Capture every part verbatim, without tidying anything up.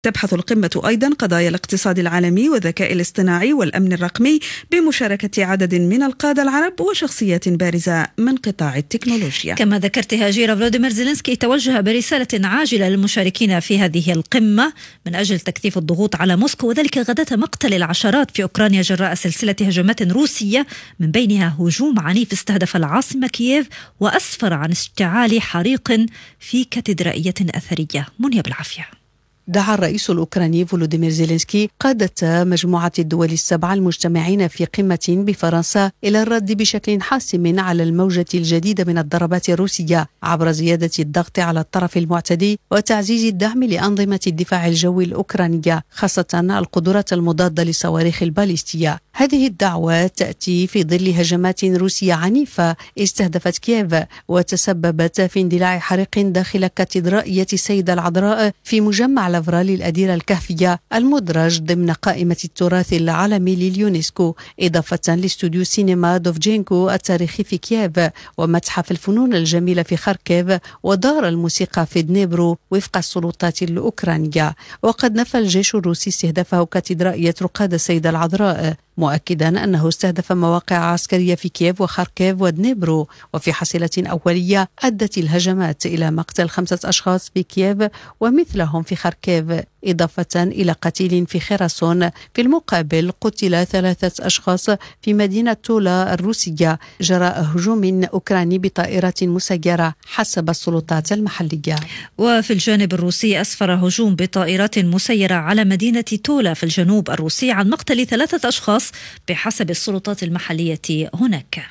تبحث القمة أيضا قضايا الاقتصاد العالمي والذكاء الاصطناعي والأمن الرقمي بمشاركة عدد من القادة العرب وشخصيات بارزة من قطاع التكنولوجيا. كما ذكرت هاجيرة، فلاديمير زيلينسكي توجه برسالة عاجلة للمشاركين في هذه القمة من أجل تكثيف الضغوط على موسكو، وذلك غداة مقتل العشرات في أوكرانيا جراء سلسلة هجمات روسية من بينها هجوم عنيف استهدف العاصمة كييف وأسفر عن اشتعال حريق في كاتدرائية أثرية. منيا بالعافية. دعا الرئيس الأوكراني فولوديمير زيلينسكي قادة مجموعة الدول السبعة المجتمعين في قمة بفرنسا إلى الرد بشكل حاسم على الموجة الجديدة من الضربات الروسية عبر زيادة الضغط على الطرف المعتدي وتعزيز الدعم لأنظمة الدفاع الجوي الأوكرانية، خاصة القدرات المضادة للصواريخ الباليستية. هذه الدعوة تأتي في ظل هجمات روسية عنيفة استهدفت كييف وتسببت في اندلاع حريق داخل كاتدرائية السيدة العذراء في مجمع لافرال الأديرة الكهفية المدرج ضمن قائمة التراث العالمي لليونسكو، إضافة لاستوديو سينما دوفجينكو التاريخي في كييف ومتحف الفنون الجميلة في خاركيف ودار الموسيقى في دنيبرو وفق السلطات الأوكرانية. وقد نفى الجيش الروسي استهدافه كاتدرائية رقادة السيدة العذراء، مؤكدا أنه استهدف مواقع عسكرية في كييف وخاركيف ودنيبرو. وفي حصيلة أولية أدت الهجمات إلى مقتل خمسة أشخاص في كييف ومثلهم في خاركيف، إضافة إلى قتيل في خراسون. في المقابل قتل ثلاثة أشخاص في مدينة تولا الروسية جراء هجوم أوكراني بطائرة مسيرة حسب السلطات المحلية. وفي الجانب الروسي أسفر هجوم بطائرات مسيرة على مدينة تولا في الجنوب الروسي عن مقتل ثلاثة أشخاص بحسب السلطات المحلية هناك.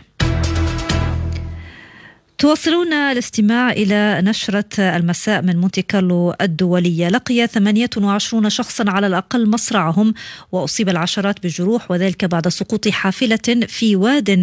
تواصلون الاستماع إلى نشرة المساء من مونتي كارلو الدولية. لقي ثمانية وعشرين شخصا على الأقل مصرعهم وأصيب العشرات بالجروح، وذلك بعد سقوط حافلة في واد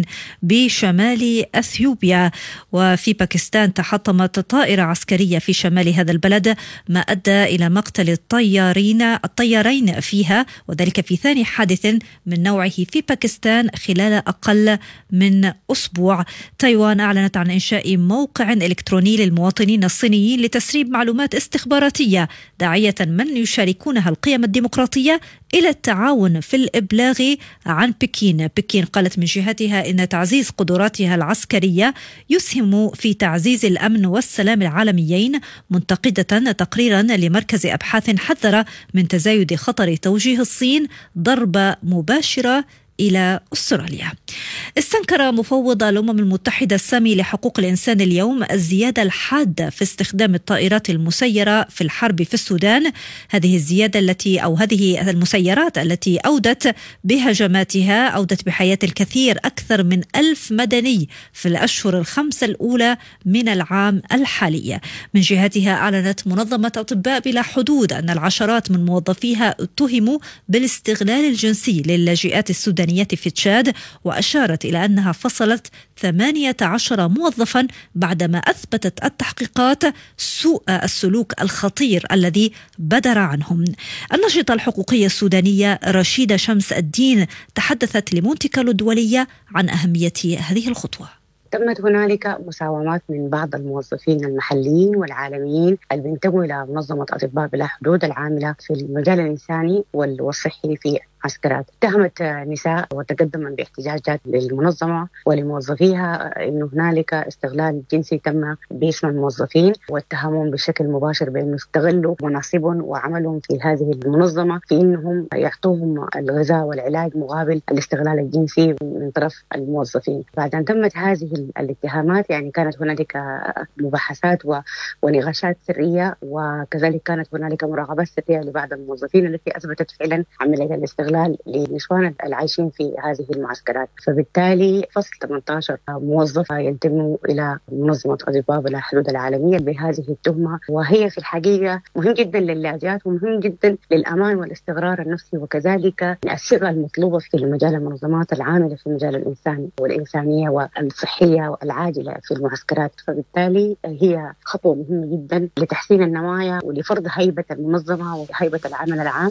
بشمال أثيوبيا. وفي باكستان تحطمت طائرة عسكرية في شمال هذا البلد ما أدى إلى مقتل الطيارين الطيارين فيها، وذلك في ثاني حادث من نوعه في باكستان خلال أقل من أسبوع. تايوان أعلنت عن إنشاء موقع إلكتروني للمواطنين الصينيين لتسريب معلومات استخباراتية، داعية من يشاركونها القيم الديمقراطية إلى التعاون في الإبلاغ عن بكين. بكين قالت من جهتها إن تعزيز قدراتها العسكرية يسهم في تعزيز الأمن والسلام العالميين، منتقدة تقريرا لمركز أبحاث حذر من تزايد خطر توجيه الصين ضربة مباشرة إلى أستراليا. استنكر مفوض الأمم المتحدة السامي لحقوق الإنسان اليوم الزيادة الحادة في استخدام الطائرات المسيرة في الحرب في السودان. هذه الزيادة التي أو هذه المسيرات التي أودت بهجماتها أودت بحياة الكثير أكثر من ألف مدني في الأشهر الخمسة الأولى من العام الحالي. من جهتها أعلنت منظمة أطباء بلا حدود أن العشرات من موظفيها اتهموا بالاستغلال الجنسي للاجئات السودانية في تشاد، وأشارت إلى أنها فصلت ثمانية عشر موظفا بعدما أثبتت التحقيقات سوء السلوك الخطير الذي بدر عنهم. الناشطة الحقوقية السودانية رشيدة شمس الدين تحدثت لمونتي كارلو الدولية عن أهمية هذه الخطوة. تمت هنالك مساومات من بعض الموظفين المحليين والعالميين اللي بينتموا إلى منظمة أطباء بلا حدود العاملة في المجال الإنساني والصحي في عسكرات. اتهمت نساء وتقدما باحتجاجات للمنظمة ولموظفيها أنه هنالك استغلال جنسي تم باسم الموظفين، واتهمهم بشكل مباشر بأنه استغلوا مناصبهم وعملهم في هذه المنظمة في أنهم يعطوهم الغذاء والعلاج مقابل الاستغلال الجنسي من طرف الموظفين. بعد أن تمت هذه الاتهامات يعني كانت هنالك مباحثات ونقاشات سرية، وكذلك كانت هنالك مراقبات سرية لبعض الموظفين التي أثبتت فعلا عملية الاستغلال لنسوان العايشين في هذه المعسكرات. فبالتالي فصل ثمانية عشر موظف ينتموا إلى منظمة أطباء بلا حدود العالمية بهذه التهمة، وهي في الحقيقة مهم جدا للاجئات ومهم جدا للأمان والاستقرار النفسي، وكذلك الثقة المطلوبة في مجال المنظمات العاملة في المجال الإنساني والإنسانية والصحية والعاجلة في المعسكرات. فبالتالي هي خطوة مهمة جدا لتحسين النوايا ولفرض هيبة المنظمة وهيبة العمل العام.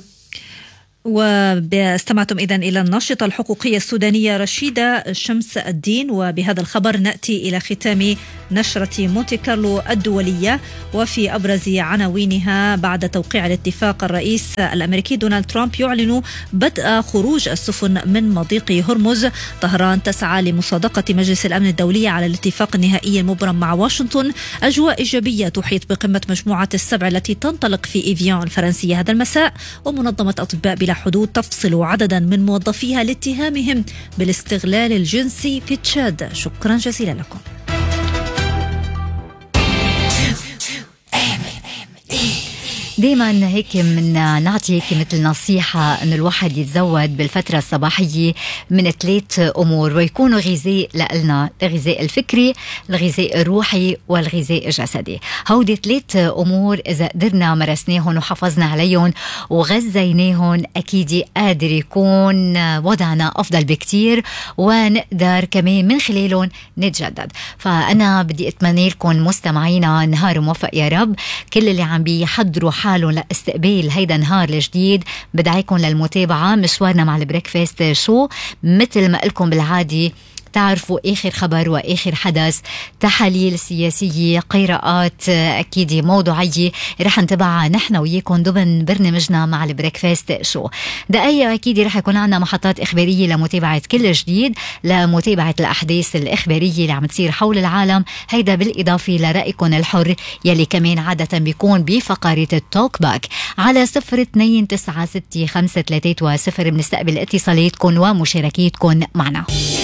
واستمعتم إذن إلى الناشطة الحقوقية السودانية رشيدة شمس الدين. وبهذا الخبر نأتي إلى ختام نشرة مونتي كارلو الدولية. وفي أبرز عناوينها: بعد توقيع الاتفاق الرئيس الأمريكي دونالد ترامب يعلن بدء خروج السفن من مضيق هرمز. طهران تسعى لمصادقة مجلس الأمن الدولي على الاتفاق النهائي المبرم مع واشنطن. أجواء إيجابية تحيط بقمة مجموعة السبع التي تنطلق في إيفيان الفرنسية هذا المساء. ومنظمة أطباء بلا حدود تفصل عددا من موظفيها لاتهامهم بالاستغلال الجنسي في تشاد. شكرا جزيلا لكم. دايما هيك من نعطي هيك مثل نصيحة أن الواحد يتزود بالفترة الصباحية من ثلاث أمور ويكونوا غذاء لنا: الغذاء الفكري، الغذاء الروحي، والغذاء الجسدي. هودي ثلاث أمور إذا قدرنا مارسناهم وحافظنا عليهم وغذيناهم أكيد قادر يكون وضعنا أفضل بكتير ونقدر كمان من خلالهم نتجدد. فأنا بدي أتمنى لكم مستمعينا نهار موفق يا رب. كل اللي عم بيحضروا حالهم لاستقبال هيدا نهار الجديد بدعيكم للمتابعة. مشوارنا مع البريكفاست شو مثل ما قلكم بالعادي تعرفوا آخر خبر وآخر حدث، تحاليل سياسية، قراءات أكيد موضوعية رح نتبعها نحن وياكم ضمن برنامجنا مع البريكفاست شو. دقايق أكيد رح يكون عنا محطات إخبارية لمتابعة كل جديد، لمتابعة الأحداث الإخبارية اللي عم تصير حول العالم، هيدا بالإضافة لرأيكم الحر يلي كمان عادة بيكون بفقرة التوك باك على صفر اثنين تسعة ستة خمسة ثلاثة وصفر. بنستقبل اتصالاتكم ومشاركاتكم معنا.